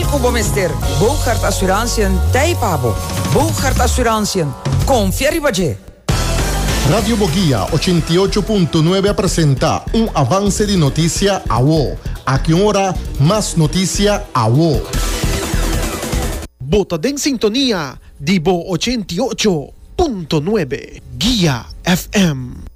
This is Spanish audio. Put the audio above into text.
Kubo Mister, Bogart Assurantiën, Taipabo, Bogart Assurantiën, confiere Baje. Radio Boguía 88.9 presenta un avance de noticia a WO. A que hora más noticia a WO. Bota en sintonía, Divo 88.9, Guía FM.